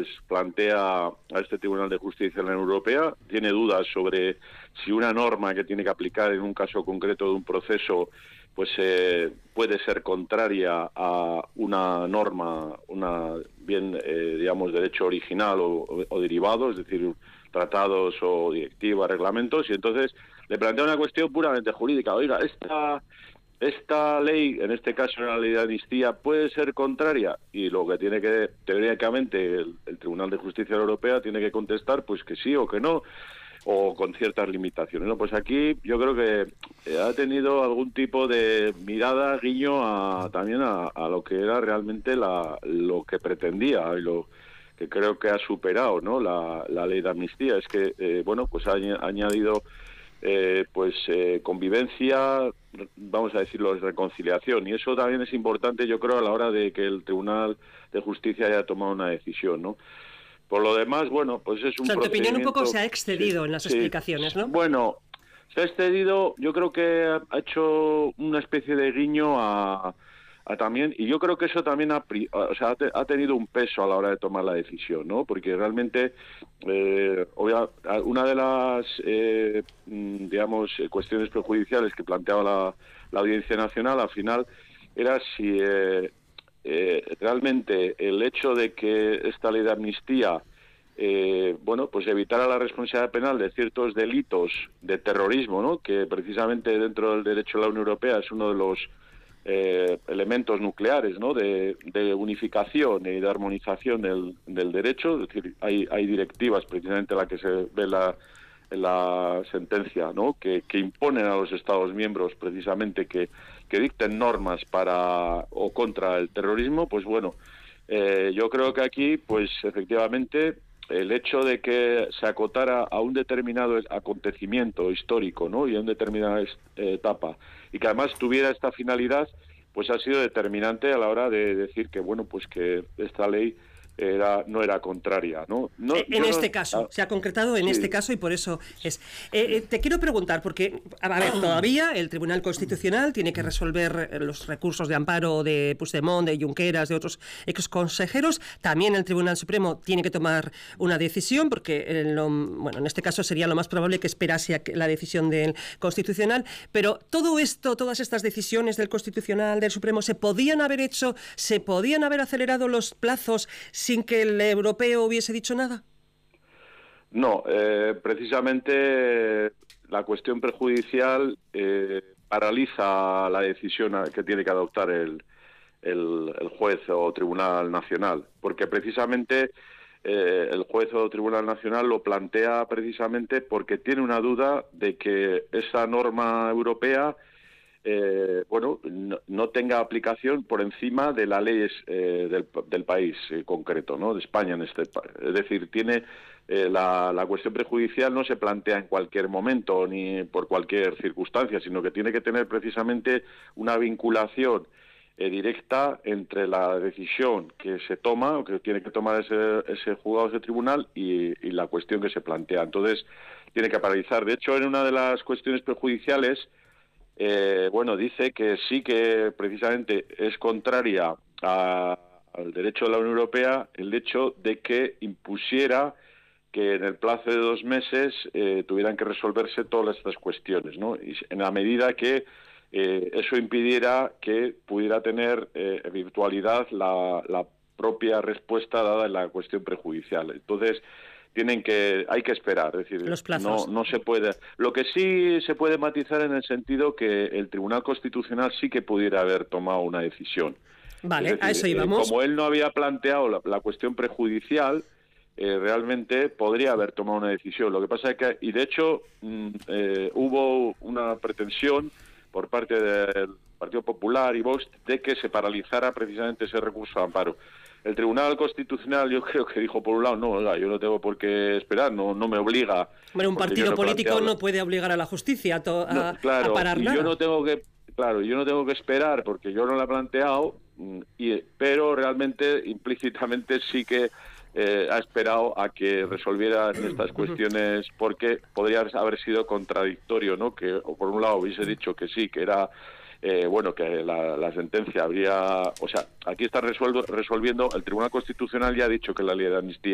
pues plantea a este Tribunal de Justicia de la Unión Europea, tiene dudas sobre si una norma que tiene que aplicar en un caso concreto de un proceso pues puede ser contraria a una norma, digamos, derecho original o derivado, es decir, tratados o directivas, reglamentos, y entonces le plantea una cuestión puramente jurídica. Oiga, esta ley, en este caso la ley de amnistía, puede ser contraria, y lo que tiene que, teóricamente, el Tribunal de Justicia Europea tiene que contestar, pues que sí o que no, o con ciertas limitaciones, ¿no? Pues aquí yo creo que ha tenido algún tipo de mirada, guiño también a lo que era realmente lo que pretendía y lo que creo que ha superado, ¿no? La ley de amnistía. Es que, bueno, pues ha añadido convivencia, vamos a decirlo, reconciliación, y eso también es importante, yo creo, a la hora de que el Tribunal de Justicia haya tomado una decisión, ¿no? Por lo demás, bueno, pues es un procedimiento... En tu opinión, un poco se ha excedido en las explicaciones, ¿no? Bueno, se ha excedido, yo creo que ha hecho una especie de guiño a también, y yo creo que eso también ha tenido un peso a la hora de tomar la decisión, ¿no? Porque realmente una de las digamos cuestiones prejudiciales que planteaba la Audiencia Nacional al final era si realmente el hecho de que esta ley de amnistía pues evitara la responsabilidad penal de ciertos delitos de terrorismo, ¿no? Que precisamente dentro del derecho de la Unión Europea es uno de los elementos nucleares, ¿no? de unificación y de armonización del derecho. Es decir, hay directivas, precisamente la que se ve en la sentencia, ¿no? que imponen a los Estados miembros precisamente que dicten normas para o contra el terrorismo. Pues bueno, yo creo que aquí, pues efectivamente, el hecho de que se acotara a un determinado acontecimiento histórico, ¿no? y a una determinada etapa, y que además tuviera esta finalidad, pues ha sido determinante a la hora de decir que, bueno, pues que esta ley no era contraria, ¿no? En este caso, se ha concretado en este caso, y por eso es. Te quiero preguntar, porque, a ver, todavía el Tribunal Constitucional tiene que resolver los recursos de amparo de Puigdemont, de Junqueras, de otros exconsejeros. También el Tribunal Supremo tiene que tomar una decisión, porque en este caso sería lo más probable que esperase a la decisión del Constitucional. Pero todo esto, todas estas decisiones del Constitucional, del Supremo, ¿se podían haber hecho, se podían haber acelerado los plazos sin que el europeo hubiese dicho nada? No, precisamente la cuestión prejudicial paraliza la decisión que tiene que adoptar el juez o Tribunal Nacional, porque precisamente el juez o Tribunal Nacional lo plantea precisamente porque tiene una duda de que esa norma europea no tenga aplicación por encima de las leyes del país concreto, ¿no? De España. Es decir, tiene la cuestión prejudicial no se plantea en cualquier momento ni por cualquier circunstancia, sino que tiene que tener precisamente una vinculación directa entre la decisión que se toma o que tiene que tomar ese juzgado, ese tribunal, y la cuestión que se plantea. Entonces, tiene que paralizar. De hecho, en una de las cuestiones prejudiciales, dice que sí, que precisamente es contraria al derecho de la Unión Europea el hecho de que impusiera que en el plazo de 2 meses tuvieran que resolverse todas estas cuestiones, ¿no? Y en la medida que eso impidiera que pudiera tener virtualidad la propia respuesta dada en la cuestión prejudicial. Entonces, hay que esperar, es decir, los plazos. No se puede. Lo que sí se puede matizar en el sentido que el Tribunal Constitucional sí que pudiera haber tomado una decisión. Vale, es decir, a eso íbamos. Como él no había planteado la cuestión prejudicial, realmente podría haber tomado una decisión. Lo que pasa es que, y de hecho, hubo una pretensión por parte del Partido Popular y Vox de que se paralizara precisamente ese recurso de amparo. El Tribunal Constitucional, yo creo que dijo, por un lado, no, yo no tengo por qué esperar, no me obliga. Bueno, un partido político no puede obligar a la justicia a parar nada. Yo no tengo que esperar porque yo no lo he planteado, pero realmente, implícitamente, sí que ha esperado a que resolvieran estas cuestiones, porque podría haber sido contradictorio, ¿no? Que por un lado hubiese dicho que sí, que era que la sentencia habría... O sea, aquí está resolviendo, el Tribunal Constitucional ya ha dicho que la ley de amnistía